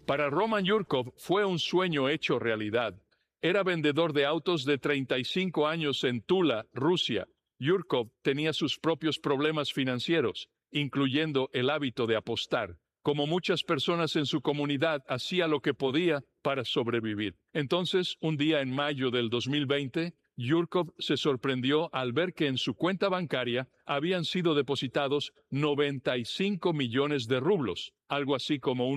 Para Roman Yurkov fue un sueño hecho realidad. Era vendedor de autos de 35 años en Tula, Rusia. Yurkov tenía sus propios problemas financieros, incluyendo el hábito de apostar. Como muchas personas en su comunidad, hacía lo que podía para sobrevivir. Entonces, un día en mayo del 2020, Yurkov se sorprendió al ver que en su cuenta bancaria habían sido depositados 95 millones de rublos, algo así como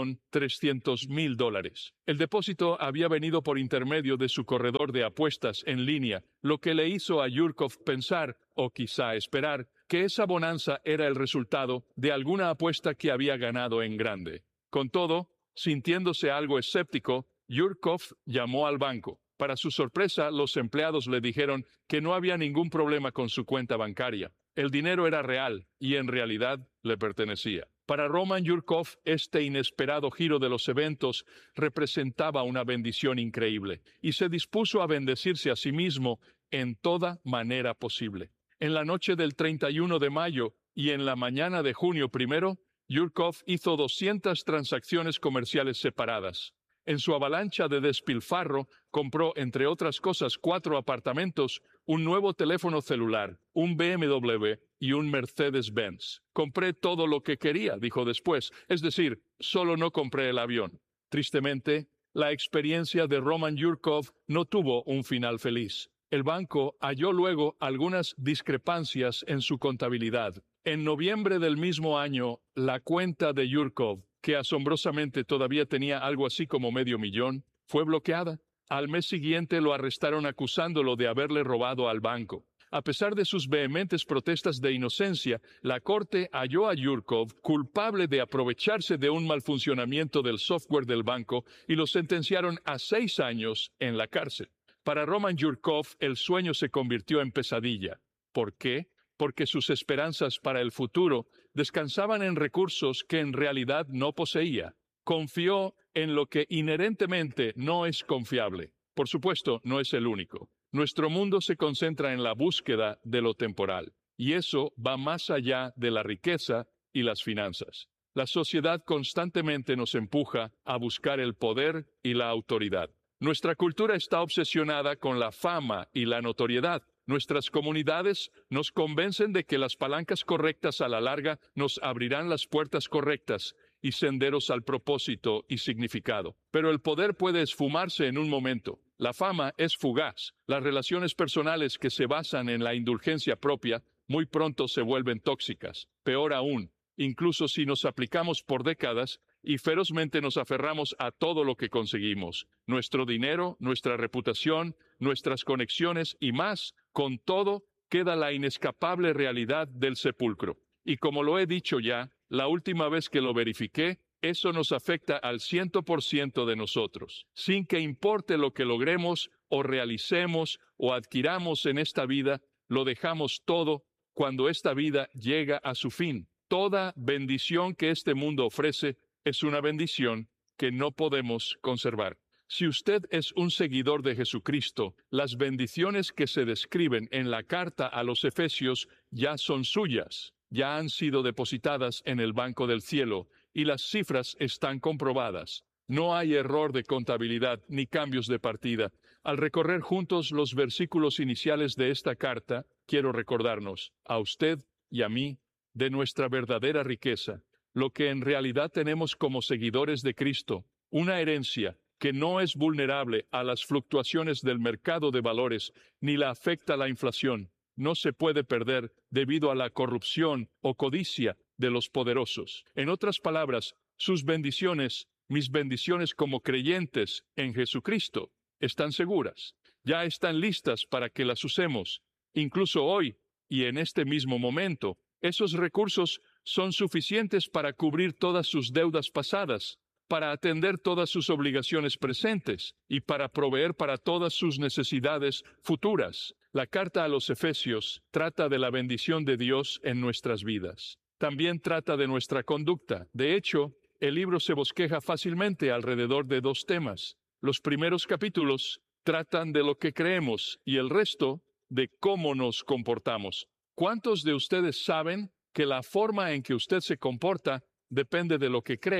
$1.300.000. El depósito había venido por intermedio de su corredor de apuestas en línea, lo que le hizo a Yurkov pensar, o quizá esperar, que esa bonanza era el resultado de alguna apuesta que había ganado en grande. Con todo, sintiéndose algo escéptico, Yurkov llamó al banco. Para su sorpresa, los empleados le dijeron que no había ningún problema con su cuenta bancaria. El dinero era real y en realidad le pertenecía. Para Roman Yurkov, este inesperado giro de los eventos representaba una bendición increíble y se dispuso a bendecirse a sí mismo en toda manera posible. En la noche del 31 de mayo y en la mañana de junio 1, Yurkov hizo 200 transacciones comerciales separadas. En su avalancha de despilfarro, compró, entre otras cosas, 4 apartamentos, un nuevo teléfono celular, un BMW y un Mercedes-Benz. Compré todo lo que quería, dijo después, es decir, solo no compré el avión. Tristemente, la experiencia de Roman Yurkov no tuvo un final feliz. El banco halló luego algunas discrepancias en su contabilidad. En noviembre del mismo año, la cuenta de Yurkov, que asombrosamente todavía tenía algo así como $500,000, fue bloqueada. Al mes siguiente lo arrestaron acusándolo de haberle robado al banco. A pesar de sus vehementes protestas de inocencia, la corte halló a Yurkov culpable de aprovecharse de un mal funcionamiento del software del banco y lo sentenciaron a 6 años en la cárcel. Para Roman Yurkov, el sueño se convirtió en pesadilla. ¿Por qué? Porque sus esperanzas para el futuro descansaban en recursos que en realidad no poseía. Confió en lo que inherentemente no es confiable. Por supuesto, no es el único. Nuestro mundo se concentra en la búsqueda de lo temporal, y eso va más allá de la riqueza y las finanzas. La sociedad constantemente nos empuja a buscar el poder y la autoridad. Nuestra cultura está obsesionada con la fama y la notoriedad. Nuestras comunidades nos convencen de que las palancas correctas a la larga nos abrirán las puertas correctas y senderos al propósito y significado. Pero el poder puede esfumarse en un momento. La fama es fugaz. Las relaciones personales que se basan en la indulgencia propia muy pronto se vuelven tóxicas. Peor aún, incluso si nos aplicamos por décadas y ferozmente nos aferramos a todo lo que conseguimos, nuestro dinero, nuestra reputación, nuestras conexiones y más, con todo, queda la inescapable realidad del sepulcro. Y como lo he dicho ya, la última vez que lo verifiqué, eso nos afecta al 100% de nosotros. Sin que importe lo que logremos o realicemos o adquiramos en esta vida, lo dejamos todo cuando esta vida llega a su fin. Toda bendición que este mundo ofrece es una bendición que no podemos conservar. Si usted es un seguidor de Jesucristo, las bendiciones que se describen en la carta a los Efesios ya son suyas, ya han sido depositadas en el banco del cielo y las cifras están comprobadas. No hay error de contabilidad ni cambios de partida. Al recorrer juntos los versículos iniciales de esta carta, quiero recordarnos, a usted y a mí, de nuestra verdadera riqueza, lo que en realidad tenemos como seguidores de Cristo, una herencia que no es vulnerable a las fluctuaciones del mercado de valores ni la afecta la inflación. No se puede perder debido a la corrupción o codicia de los poderosos. En otras palabras, sus bendiciones, mis bendiciones como creyentes en Jesucristo, están seguras. Ya están listas para que las usemos. Incluso hoy y en este mismo momento, esos recursos son suficientes para cubrir todas sus deudas pasadas, para atender todas sus obligaciones presentes y para proveer para todas sus necesidades futuras. La carta a los Efesios trata de la bendición de Dios en nuestras vidas. También trata de nuestra conducta. De hecho, el libro se bosqueja fácilmente alrededor de 2 temas. Los primeros capítulos tratan de lo que creemos y el resto de cómo nos comportamos. ¿Cuántos de ustedes saben que la forma en que usted se comporta depende de lo que crea?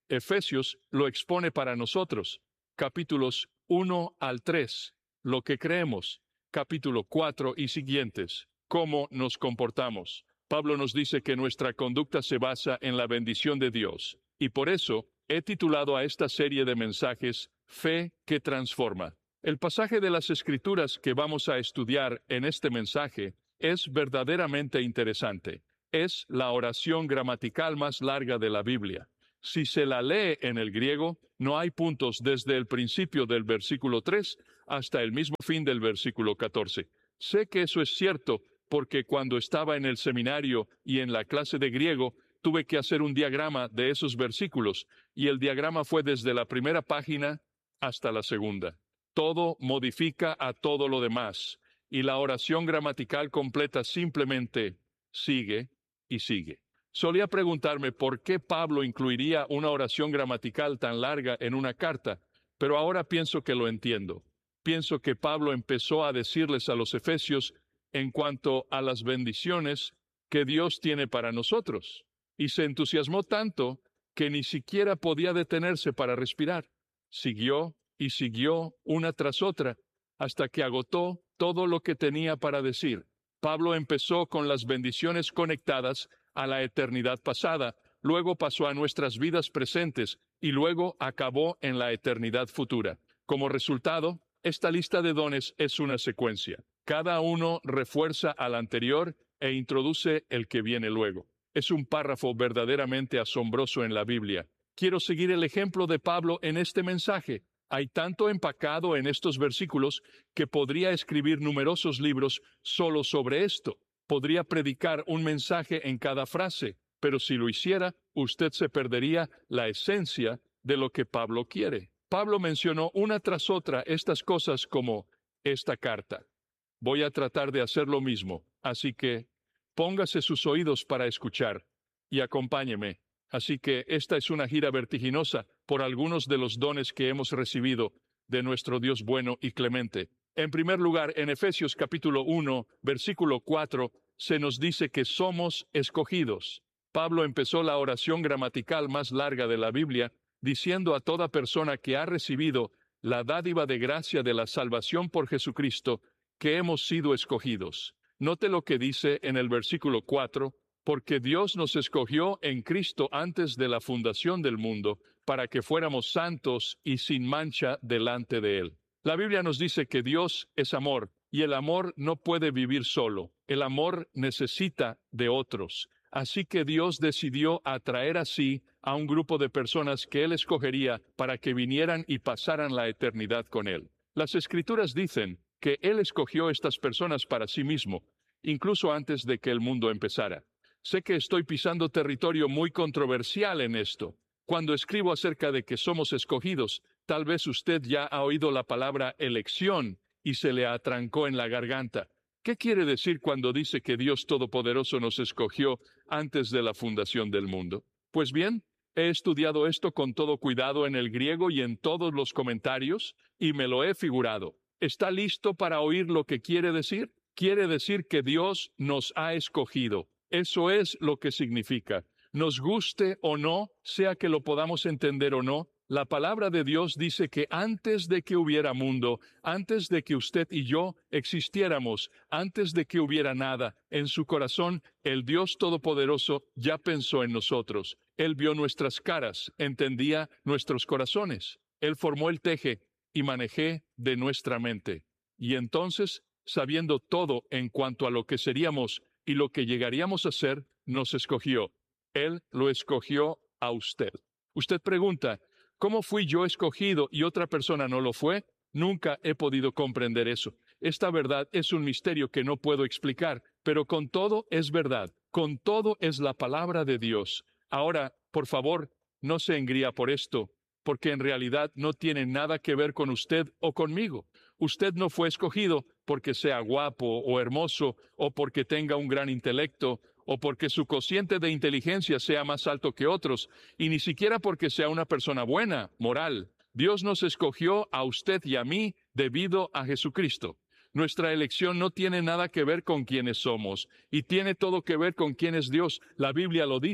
Efesios lo expone para nosotros. Capítulos 1 al 3, lo que creemos. Capítulo 4 y siguientes, cómo nos comportamos. Pablo nos dice que nuestra conducta se basa en la bendición de Dios, y por eso he titulado a esta serie de mensajes Fe que transforma. El pasaje de las Escrituras que vamos a estudiar en este mensaje es verdaderamente interesante. Es la oración gramatical más larga de la Biblia. Si se la lee en el griego, no hay puntos desde el principio del versículo 3 hasta el mismo fin del versículo 14. Sé que eso es cierto porque cuando estaba en el seminario y en la clase de griego, tuve que hacer un diagrama de esos versículos, y el diagrama fue desde la primera página hasta la segunda. Todo modifica a todo lo demás, y la oración gramatical completa simplemente sigue y sigue. Solía preguntarme por qué Pablo incluiría una oración gramatical tan larga en una carta, pero ahora pienso que lo entiendo. Pienso que Pablo empezó a decirles a los efesios en cuanto a las bendiciones que Dios tiene para nosotros, y se entusiasmó tanto que ni siquiera podía detenerse para respirar. Siguió y siguió una tras otra, hasta que agotó todo lo que tenía para decir. Pablo empezó con las bendiciones conectadas a la eternidad pasada, luego pasó a nuestras vidas presentes y luego acabó en la eternidad futura. Como resultado, esta lista de dones es una secuencia. Cada uno refuerza al anterior e introduce el que viene luego. Es un párrafo verdaderamente asombroso en la Biblia. Quiero seguir el ejemplo de Pablo en este mensaje. Hay tanto empacado en estos versículos que podría escribir numerosos libros solo sobre esto. Podría predicar un mensaje en cada frase, pero si lo hiciera, usted se perdería la esencia de lo que Pablo quiere. Pablo mencionó una tras otra estas cosas como esta carta. Voy a tratar de hacer lo mismo, así que póngase sus oídos para escuchar y acompáñeme. Así que esta es una gira vertiginosa por algunos de los dones que hemos recibido de nuestro Dios bueno y clemente. En primer lugar, en Efesios capítulo 1, versículo 4, se nos dice que somos escogidos. Pablo empezó la oración gramatical más larga de la Biblia diciendo a toda persona que ha recibido la dádiva de gracia de la salvación por Jesucristo que hemos sido escogidos. Note lo que dice en el versículo 4, porque Dios nos escogió en Cristo antes de la fundación del mundo, para que fuéramos santos y sin mancha delante de Él. La Biblia nos dice que Dios es amor, y el amor no puede vivir solo. El amor necesita de otros. Así que Dios decidió atraer así a un grupo de personas que Él escogería para que vinieran y pasaran la eternidad con Él. Las Escrituras dicen que Él escogió estas personas para sí mismo, incluso antes de que el mundo empezara. Sé que estoy pisando territorio muy controversial en esto. Cuando escribo acerca de que somos escogidos, tal vez usted ya ha oído la palabra elección y se le atrancó en la garganta. ¿Qué quiere decir cuando dice que Dios Todopoderoso nos escogió antes de la fundación del mundo? Pues bien, he estudiado esto con todo cuidado en el griego y en todos los comentarios, y me lo he figurado. ¿Está listo para oír lo que quiere decir? Quiere decir que Dios nos ha escogido. Eso es lo que significa. Nos guste o no, sea que lo podamos entender o no, la palabra de Dios dice que antes de que hubiera mundo, antes de que usted y yo existiéramos, antes de que hubiera nada, en su corazón, el Dios Todopoderoso ya pensó en nosotros. Él vio nuestras caras, entendía nuestros corazones. Él formó el teje y manejé de nuestra mente. Y entonces, sabiendo todo en cuanto a lo que seríamos y lo que llegaríamos a ser, nos escogió. Él lo escogió a usted. Usted pregunta, ¿cómo fui yo escogido y otra persona no lo fue? Nunca he podido comprender eso. Esta verdad es un misterio que no puedo explicar, pero con todo es verdad. Con todo es la palabra de Dios. Ahora, por favor, no se engría por esto, porque en realidad no tiene nada que ver con usted o conmigo. Usted no fue escogido porque sea guapo o hermoso, o porque tenga un gran intelecto, o porque su cociente de inteligencia sea más alto que otros, y ni siquiera porque sea una persona buena, moral. Dios nos escogió a usted y a mí debido a Jesucristo. Nuestra elección no tiene nada que ver con quiénes somos, y tiene todo que ver con quién es Dios. La Biblia lo dice.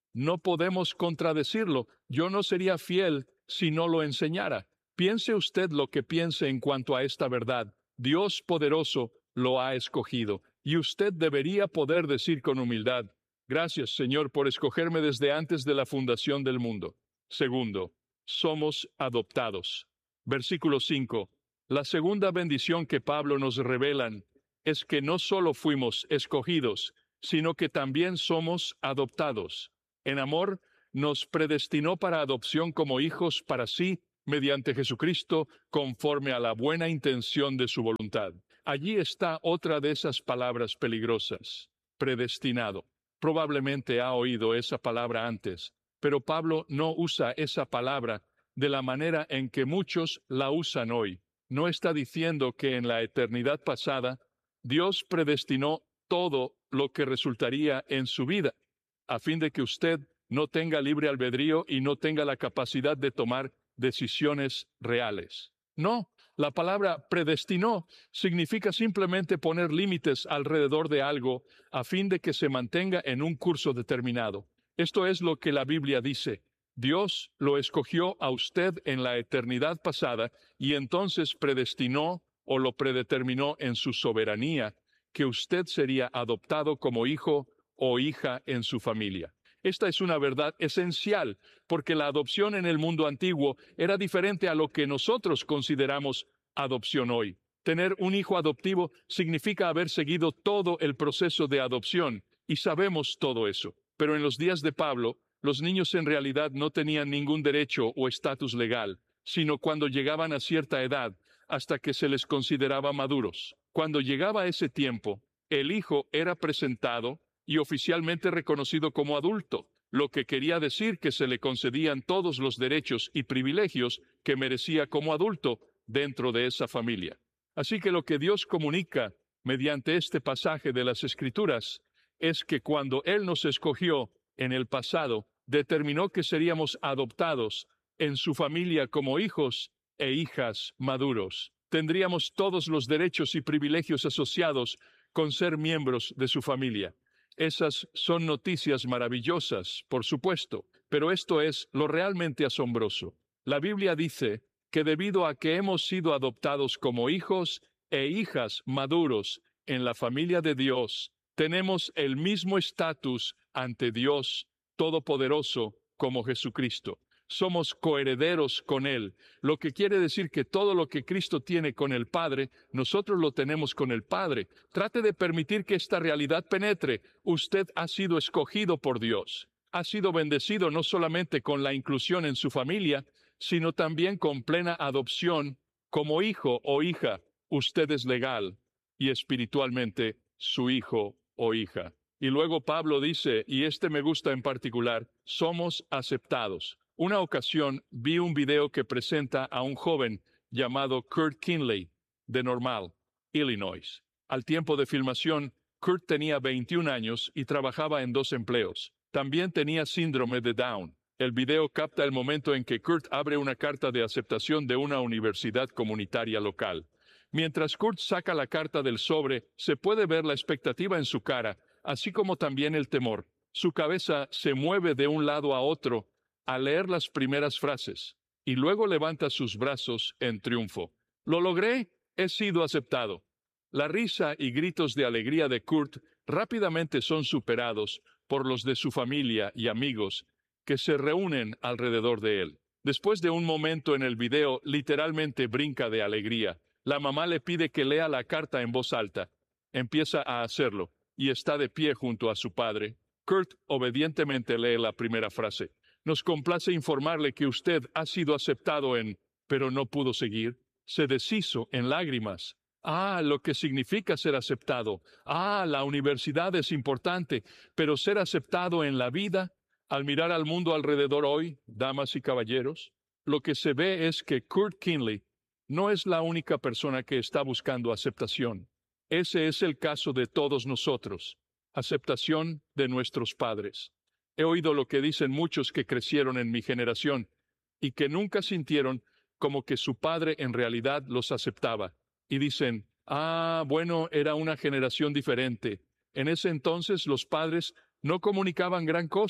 No podemos contradecirlo. Yo no sería fiel si no lo enseñara. Piense usted lo que piense en cuanto a esta verdad. Dios poderoso lo ha escogido, y usted debería poder decir con humildad: gracias, Señor, por escogerme desde antes de la fundación del mundo. Segundo, somos adoptados. Versículo 5. La segunda bendición que Pablo nos revelan es que no solo fuimos escogidos, sino que también somos adoptados. En amor, nos predestinó para adopción como hijos para sí, mediante Jesucristo, conforme a la buena intención de su voluntad. Allí está otra de esas palabras peligrosas: predestinado. Probablemente ha oído esa palabra antes, pero Pablo no usa esa palabra de la manera en que muchos la usan hoy. No está diciendo que en la eternidad pasada Dios predestinó todo lo que resultaría en su vida, a fin de que usted no tenga libre albedrío y no tenga la capacidad de tomar decisiones reales. No, la palabra predestinó significa simplemente poner límites alrededor de algo a fin de que se mantenga en un curso determinado. Esto es lo que la Biblia dice. Dios lo escogió a usted en la eternidad pasada y entonces predestinó o lo predeterminó en su soberanía que usted sería adoptado como hijo o hija en su familia. Esta es una verdad esencial, porque la adopción en el mundo antiguo era diferente a lo que nosotros consideramos adopción hoy. Tener un hijo adoptivo significa haber seguido todo el proceso de adopción, y sabemos todo eso. Pero en los días de Pablo, los niños en realidad no tenían ningún derecho o estatus legal, sino cuando llegaban a cierta edad, hasta que se les consideraba maduros. Cuando llegaba ese tiempo, el hijo era presentado y oficialmente reconocido como adulto, lo que quería decir que se le concedían todos los derechos y privilegios que merecía como adulto dentro de esa familia. Así que lo que Dios comunica mediante este pasaje de las Escrituras es que cuando Él nos escogió en el pasado, determinó que seríamos adoptados en su familia como hijos e hijas maduros. Tendríamos todos los derechos y privilegios asociados con ser miembros de su familia. Esas son noticias maravillosas, por supuesto, pero esto es lo realmente asombroso. La Biblia dice que debido a que hemos sido adoptados como hijos e hijas maduros en la familia de Dios, tenemos el mismo estatus ante Dios Todopoderoso como Jesucristo. Somos coherederos con Él, lo que quiere decir que todo lo que Cristo tiene con el Padre, nosotros lo tenemos con el Padre. Trate de permitir que esta realidad penetre. Usted ha sido escogido por Dios. Ha sido bendecido no solamente con la inclusión en su familia, sino también con plena adopción como hijo o hija. Usted es legal y espiritualmente su hijo o hija. Y luego Pablo dice, y este me gusta en particular, somos aceptados. Una ocasión vi un video que presenta a un joven llamado Kurt Kinley, de Normal, Illinois. Al tiempo de filmación, Kurt tenía 21 años y trabajaba en 2 empleos. También tenía síndrome de Down. El video capta el momento en que Kurt abre una carta de aceptación de una universidad comunitaria local. Mientras Kurt saca la carta del sobre, se puede ver la expectativa en su cara, así como también el temor. Su cabeza se mueve de un lado a otro al leer las primeras frases, y luego levanta sus brazos en triunfo. «Lo logré, he sido aceptado». La risa y gritos de alegría de Kurt rápidamente son superados por los de su familia y amigos que se reúnen alrededor de él. Después de un momento en el video, literalmente brinca de alegría. La mamá le pide que lea la carta en voz alta. Empieza a hacerlo, y está de pie junto a su padre. Kurt obedientemente lee la primera frase. «Nos complace informarle que usted ha sido aceptado en...» Pero no pudo seguir. Se deshizo en lágrimas. «Ah, lo que significa ser aceptado. Ah, la universidad es importante, pero ser aceptado en la vida...» Al mirar al mundo alrededor hoy, damas y caballeros, lo que se ve es que Kurt Kinley no es la única persona que está buscando aceptación. Ese es el caso de todos nosotros. Aceptación de nuestros padres. He oído lo que dicen muchos que crecieron en mi generación y que nunca sintieron como que su padre en realidad los aceptaba. Y dicen, bueno, era una generación diferente. En ese entonces los padres no comunicaban gran cosa.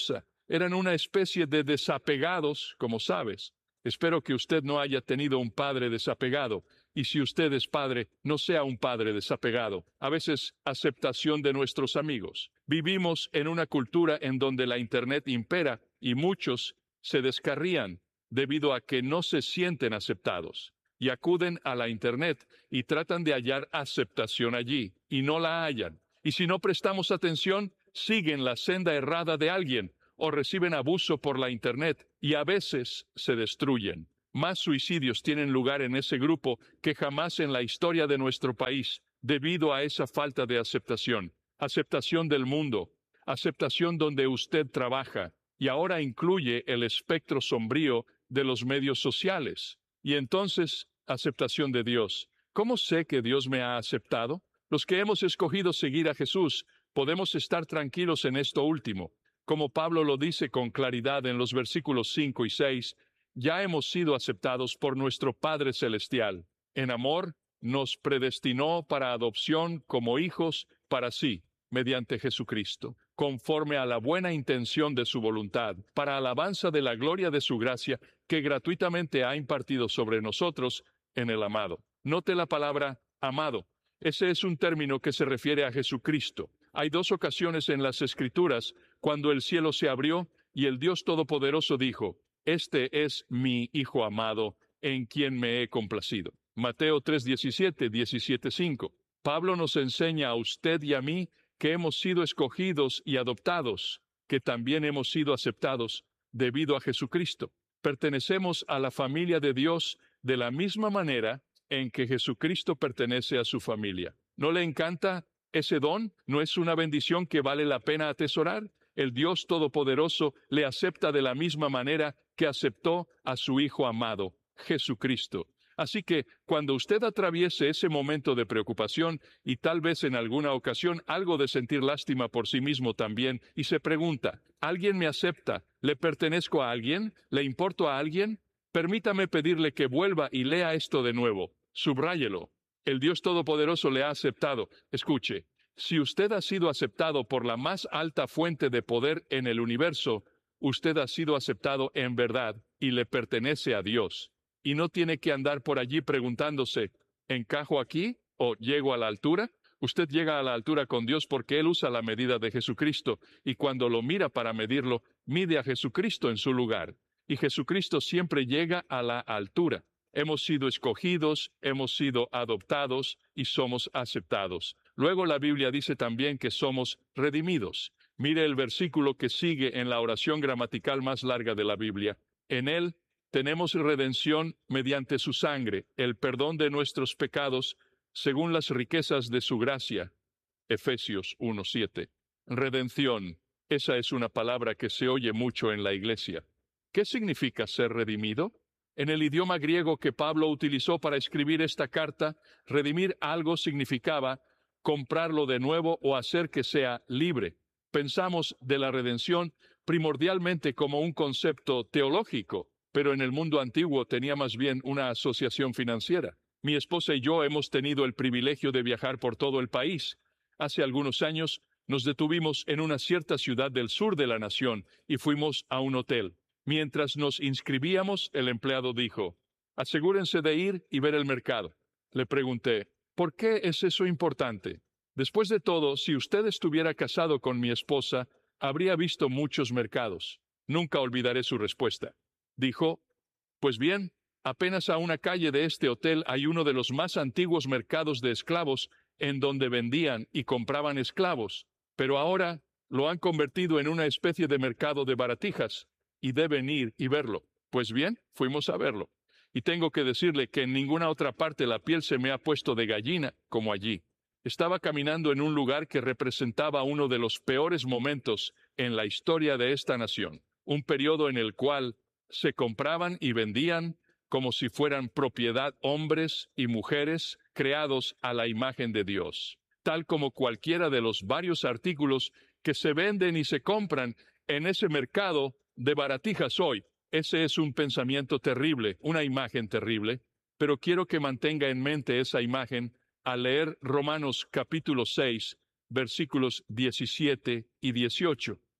Eran una especie de desapegados, como sabes. Espero que usted no haya tenido un padre desapegado, y si usted es padre, no sea un padre desapegado. A veces, aceptación de nuestros amigos. Vivimos en una cultura en donde la Internet impera y muchos se descarrían debido a que no se sienten aceptados y acuden a la Internet y tratan de hallar aceptación allí y no la hallan. Y si no prestamos atención, siguen la senda errada de alguien o reciben abuso por la Internet y a veces se destruyen. Más suicidios tienen lugar en ese grupo que jamás en la historia de nuestro país, debido a esa falta de aceptación. Aceptación del mundo, aceptación donde usted trabaja, y ahora incluye el espectro sombrío de los medios sociales. Y entonces, aceptación de Dios. ¿Cómo sé que Dios me ha aceptado? Los que hemos escogido seguir a Jesús, podemos estar tranquilos en esto último. Como Pablo lo dice con claridad en los versículos 5 y 6, ya hemos sido aceptados por nuestro Padre Celestial. En amor, nos predestinó para adopción como hijos para sí, mediante Jesucristo, conforme a la buena intención de su voluntad, para alabanza de la gloria de su gracia, que gratuitamente ha impartido sobre nosotros en el amado. Note la palabra amado. Ese es un término que se refiere a Jesucristo. Hay dos ocasiones en las Escrituras cuando el cielo se abrió y el Dios Todopoderoso dijo: «Este es mi Hijo amado, en quien me he complacido». Mateo 3:17, 17:5. Pablo nos enseña a usted y a mí que hemos sido escogidos y adoptados, que también hemos sido aceptados debido a Jesucristo. Pertenecemos a la familia de Dios de la misma manera en que Jesucristo pertenece a su familia. ¿No le encanta ese don? ¿No es una bendición que vale la pena atesorar? El Dios Todopoderoso le acepta de la misma manera que aceptó a su Hijo amado, Jesucristo. Así que, cuando usted atraviese ese momento de preocupación y tal vez en alguna ocasión algo de sentir lástima por sí mismo también, y se pregunta: ¿alguien me acepta? ¿Le pertenezco a alguien? ¿Le importo a alguien? Permítame pedirle que vuelva y lea esto de nuevo. Subráyelo. El Dios Todopoderoso le ha aceptado. Escuche, si usted ha sido aceptado por la más alta fuente de poder en el universo, usted ha sido aceptado en verdad y le pertenece a Dios. Y no tiene que andar por allí preguntándose: ¿encajo aquí o llego a la altura? Usted llega a la altura con Dios porque Él usa la medida de Jesucristo, y cuando lo mira para medirlo, mide a Jesucristo en su lugar. Y Jesucristo siempre llega a la altura. Hemos sido escogidos, hemos sido adoptados y somos aceptados. Luego la Biblia dice también que somos redimidos. Mire el versículo que sigue en la oración gramatical más larga de la Biblia. En Él tenemos redención mediante su sangre, el perdón de nuestros pecados, según las riquezas de su gracia. Efesios 1:7. Redención. Esa es una palabra que se oye mucho en la iglesia. ¿Qué significa ser redimido? En el idioma griego que Pablo utilizó para escribir esta carta, redimir algo significaba comprarlo de nuevo o hacer que sea libre. Pensamos de la redención primordialmente como un concepto teológico, pero en el mundo antiguo tenía más bien una asociación financiera. Mi esposa y yo hemos tenido el privilegio de viajar por todo el país. Hace algunos años nos detuvimos en una cierta ciudad del sur de la nación y fuimos a un hotel. Mientras nos inscribíamos, el empleado dijo: «Asegúrense de ir y ver el mercado». Le pregunté: «¿Por qué es eso importante?». Después de todo, si usted estuviera casado con mi esposa, habría visto muchos mercados. Nunca olvidaré su respuesta. Dijo: «Pues bien, apenas a una calle de este hotel hay uno de los más antiguos mercados de esclavos en donde vendían y compraban esclavos, pero ahora lo han convertido en una especie de mercado de baratijas y deben ir y verlo». Pues bien, fuimos a verlo. Y tengo que decirle que en ninguna otra parte la piel se me ha puesto de gallina como allí. Estaba caminando en un lugar que representaba uno de los peores momentos en la historia de esta nación, un periodo en el cual se compraban y vendían como si fueran propiedad hombres y mujeres creados a la imagen de Dios, tal como cualquiera de los varios artículos que se venden y se compran en ese mercado de baratijas hoy. Ese es un pensamiento terrible, una imagen terrible, pero quiero que mantenga en mente esa imagen al leer Romanos capítulo 6, versículos 17 y 18.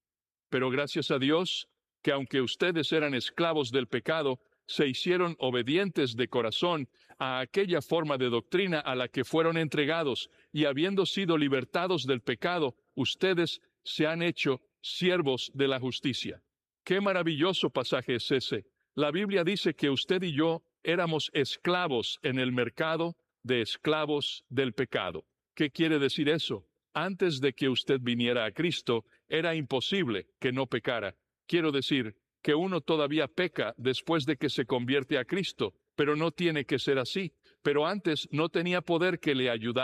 Pero gracias a Dios, que aunque ustedes eran esclavos del pecado, se hicieron obedientes de corazón a aquella forma de doctrina a la que fueron entregados, y habiendo sido libertados del pecado, ustedes se han hecho siervos de la justicia. ¡Qué maravilloso pasaje es ese! La Biblia dice que usted y yo éramos esclavos en el mercado de esclavos del pecado. ¿Qué quiere decir eso? Antes de que usted viniera a Cristo, era imposible que no pecara. Quiero decir que uno todavía peca después de que se convierte a Cristo, pero no tiene que ser así. Pero antes no tenía poder que le ayudara